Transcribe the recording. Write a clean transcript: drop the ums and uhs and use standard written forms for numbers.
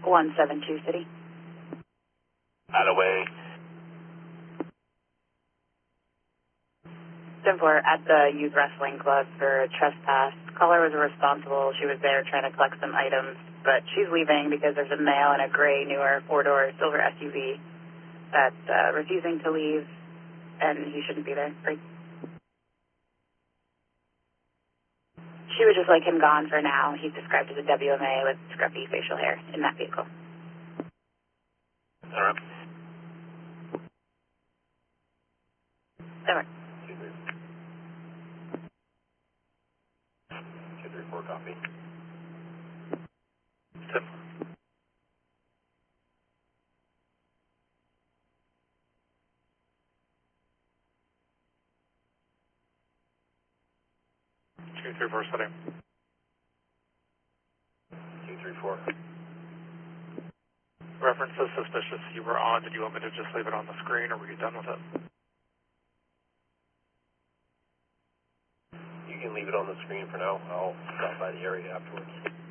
172 City. Attaway. 10-4 at the youth wrestling club for a trespass. Caller was responsible. She was there trying to collect some items, but she's leaving because there's a male in a gray, newer, four-door silver SUV that's refusing to leave, and he shouldn't be there. Right. She would just like him gone for now. He's described as a WMA with scruffy facial hair in that vehicle. All right. Over. 234 copy. 10. 234 setting. 234. Reference is suspicious. You were on. Did you want me to just leave it on the screen, or were you done with it? You can leave it on the screen for now. I'll stop by the area afterwards.